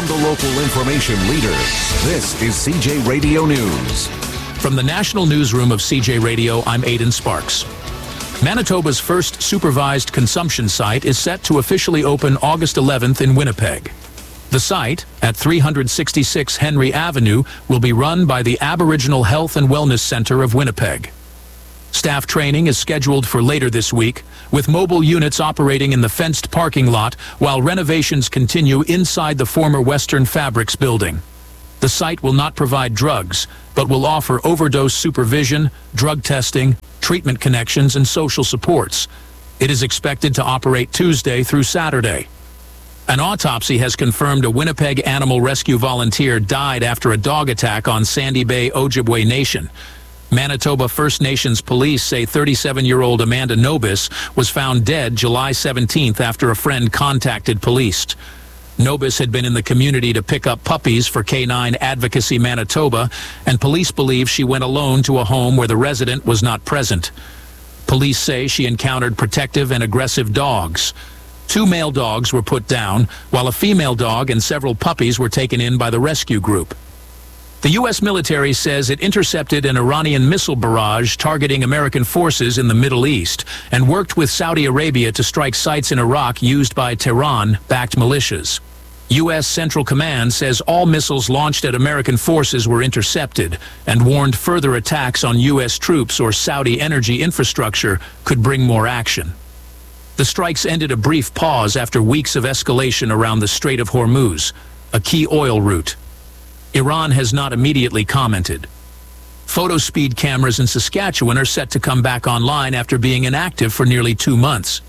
the local information leader. This is CJ Radio News. From the National Newsroom of CJ Radio, I'm Aidan Sparks. Manitoba's first supervised consumption site is set to officially open August 11th in Winnipeg. The site, at 366 Henry Avenue, will be run by the Aboriginal Health and Wellness Centre of Winnipeg. Staff training is scheduled for later this week, with mobile units operating in the fenced parking lot while renovations continue inside the former Western Fabrics building. The site will not provide drugs, but will offer overdose supervision, drug testing, treatment connections, and social supports. It is expected to operate Tuesday through Saturday. An autopsy has confirmed a Winnipeg animal rescue volunteer died after a dog attack on Sandy Bay, Ojibwe Nation. Manitoba First Nations police say 37-year-old Amanda Nobis was found dead July 17th after a friend contacted police. Nobis had been in the community to pick up puppies for Canine Advocacy Manitoba, and police believe she went alone to a home where the resident was not present. Police say she encountered protective and aggressive dogs. 2 male dogs were put down, while a female dog and several puppies were taken in by the rescue group. The U.S. military says it intercepted an Iranian missile barrage targeting American forces in the Middle East and worked with Saudi Arabia to strike sites in Iraq used by Tehran-backed militias. U.S. Central Command says all missiles launched at American forces were intercepted and warned further attacks on U.S. troops or Saudi energy infrastructure could bring more action. The strikes ended a brief pause after weeks of escalation around the Strait of Hormuz, a key oil route. Iran has not immediately commented. Photo speed cameras in Saskatchewan are set to come back online after being inactive for nearly 2 months.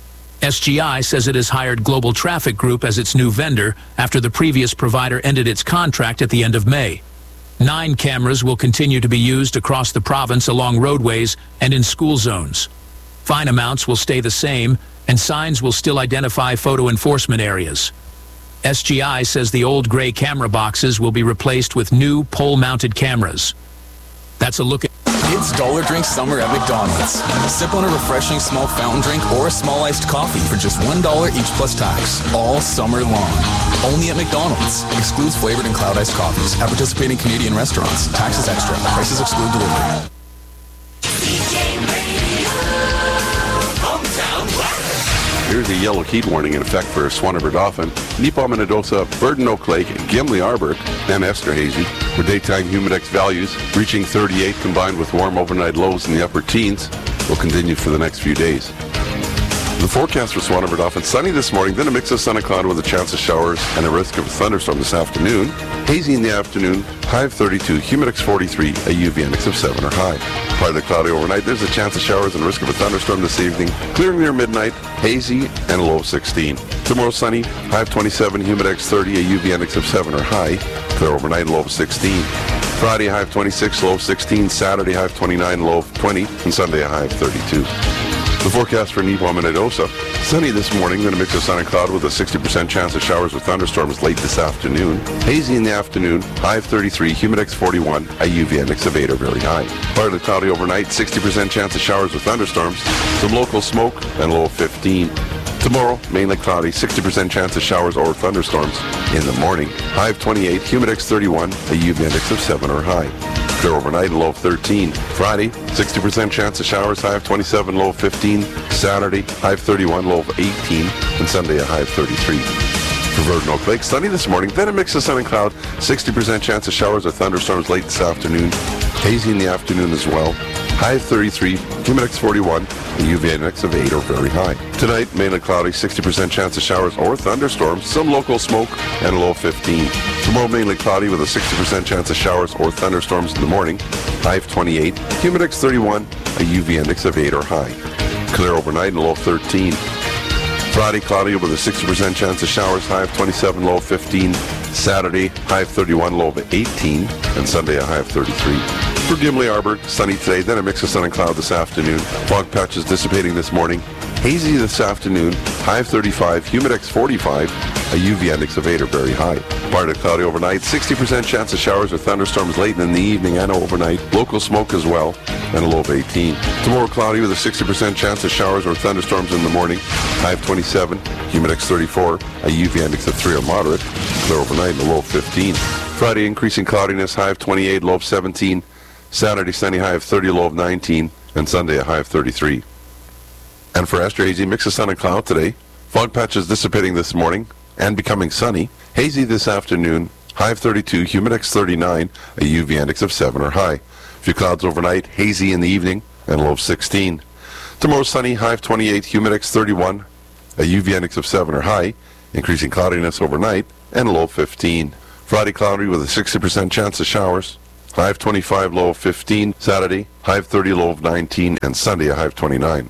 SGI says it has hired Global Traffic Group as its new vendor after the previous provider ended its contract at the end of May. 9 cameras will continue to be used across the province along roadways and in school zones. Fine amounts will stay the same, and signs will still identify photo enforcement areas. SGI says the old gray camera boxes will be replaced with new pole-mounted cameras. That's a look at... It's Dollar Drink Summer at McDonald's. Sip on a refreshing small fountain drink or a small iced coffee for just $1 each plus tax, all summer long. Only at McDonald's. Excludes flavored and cloud iced coffees at participating Canadian restaurants. Taxes extra. Prices exclude delivery. Here's a yellow heat warning in effect for Swanaverdothan, Neepaw-Minnedosa, Burden Oak Lake, Gimli Arbor, and Esterhazy, where daytime humidex values reaching 38 combined with warm overnight lows in the upper teens will continue for the next few days. The forecast for Swanaverdothan, sunny this morning, then a mix of sun and cloud with a chance of showers and a risk of a thunderstorm this afternoon. Hazy in the afternoon, high of 32, humidex 43, a UV index of 7 or high. Partly cloudy overnight, there's a chance of showers and risk of a thunderstorm this evening. Clearing near midnight, hazy and a low of 16. Tomorrow sunny, high of 27, humidex 30, a UV index of 7 or high. Clear overnight, low of 16. Friday, high of 26, low of 16. Saturday, high of 29, low of 20. And Sunday, a high of 32. The forecast for Neepaw-Minnedosa, sunny this morning, then a mix of sun and cloud with a 60% chance of showers with thunderstorms late this afternoon. Hazy in the afternoon, high of 33, humidex 41, a UV index of 8 or very high. Partly cloudy overnight, 60% chance of showers with thunderstorms, some local smoke, and low of 15. Tomorrow, mainly cloudy, 60% chance of showers or thunderstorms in the morning. High of 28, humidex 31, a UV index of 7 or high. Clear overnight, low of 13. Friday, 60% chance of showers, high of 27, low of 15. Saturday, high of 31, low of 18. And Sunday, a high of 33. For Burden Oak Lake, sunny this morning, then a mix of sun and cloud, 60% chance of showers or thunderstorms late this afternoon. Hazy in the afternoon as well. High of 33, humidex 41, a UV index of 8 or very high. Tonight, mainly cloudy, 60% chance of showers or thunderstorms, some local smoke, and a low of 15. Tomorrow, mainly cloudy with a 60% chance of showers or thunderstorms in the morning. High of 28, humidex 31, a UV index of 8 or high. Clear overnight and low of 13. Friday, cloudy with a 60% chance of showers, high of 27, low of 15. Saturday, high of 31, low of 18. And Sunday, a high of 33. For Gimli Arbor, sunny today, then a mix of sun and cloud this afternoon. Fog patches dissipating this morning. Hazy this afternoon, high of 35, humidex 45, a UV index of 8 or very high. Partly cloudy overnight, 60% chance of showers or thunderstorms late in the evening and overnight. Local smoke as well, and a low of 18. Tomorrow cloudy with a 60% chance of showers or thunderstorms in the morning. High of 27, humidex 34, a UV index of 3 or moderate. clear overnight and a low of 15. Friday, increasing cloudiness, high of 28, low of 17. Saturday, sunny, high of 30, low of 19. And Sunday, a high of 33. And for Astro Hazy, mix of sun and cloud today. Fog patches dissipating this morning and becoming sunny. Hazy this afternoon, high of 32, humidex 39, a UV index of 7 or high. Few clouds overnight, hazy in the evening, and low of 16. Tomorrow, sunny, high of 28, humidex 31, a UV index of 7 or high, increasing cloudiness overnight, and a low of 15. Friday, cloudy with a 60% chance of showers. High of 25, low of 15. Saturday, high of 30, low of 19. And Sunday, a high of 29.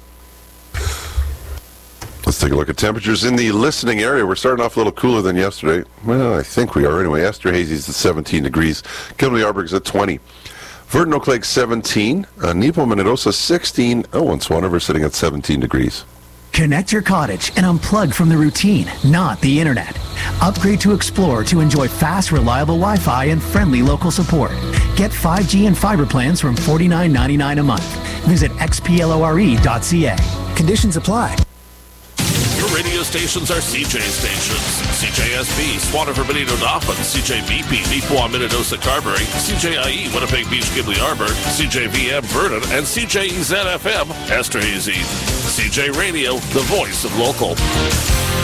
Let's take a look at temperatures in the listening area. We're starting off a little cooler than yesterday. Well, I think we are anyway. Esterhazy's at 17 degrees. Gimli Arberg's at 20. Verdon Oak Lake 17. Nepo Minidosa 16. Oh, and Swan River sitting at 17 degrees. Connect your cottage and unplug from the routine, not the internet. Upgrade to Explore to enjoy fast, reliable Wi-Fi and friendly local support. Get 5G and fiber plans from $49.99 a month. Visit xplore.ca. Conditions apply. Your radio stations are CJ stations. CJSB, Swan River, Benito Dauphin, CJBP, Neepawa, Minidosa, Carberry, CJIE, Winnipeg Beach, Gimli Arbor, CJVM, Vernon, and CJEZ-FM, Esterhazy. CJ Radio, the voice of local.